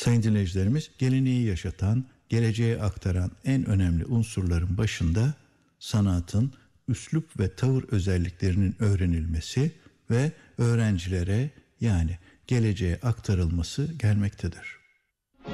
Sayın dinleyicilerimiz, geleneği yaşatan, geleceğe aktaran en önemli unsurların başında sanatın üslup ve tavır özelliklerinin öğrenilmesi ve öğrencilere, yani geleceğe aktarılması gelmektedir.